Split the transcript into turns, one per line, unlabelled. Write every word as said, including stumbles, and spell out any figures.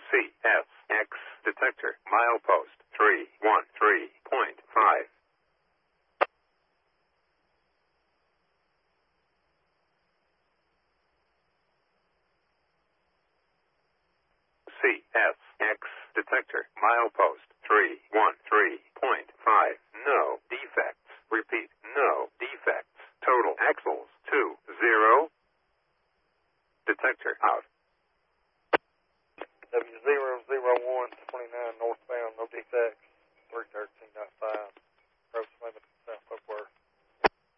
C S X detector milepost three one three point five. C S X detector milepost three one three point five. No defects. Repeat, no defects. Total axles two zero. Detector out.
W zero zero one twenty-nine northbound, no defects, three thirteen point five. Approach limit